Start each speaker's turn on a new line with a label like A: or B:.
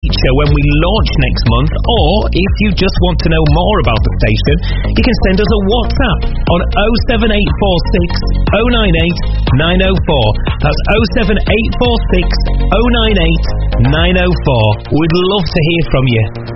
A: feature when we launch next month, or if you just want to know more about the station, you can send us a WhatsApp on 07846 098 904. That's 07846 098 904. We'd love to hear from you.